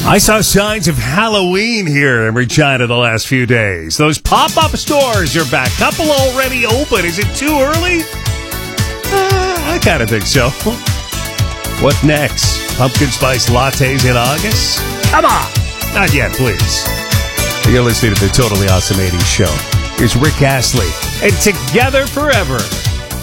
I saw signs of Halloween here in Regina the last few days. Those pop-up stores are back. Couple already open. Is it too early? I kind of think so. What next? Pumpkin spice lattes in August? Come on! Not yet, please. You're listening to the Totally Awesome 80s Show. Here's Rick Astley and Together Forever.